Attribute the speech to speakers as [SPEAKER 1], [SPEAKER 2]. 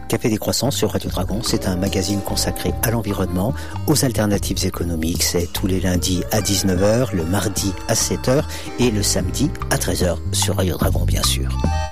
[SPEAKER 1] Café des Croissants sur Radio Dragon, c'est un magazine consacré à l'environnement, aux alternatives économiques. C'est tous les lundis à 19h, le mardi à 7h et le samedi à 13h sur Radio Dragon, bien sûr.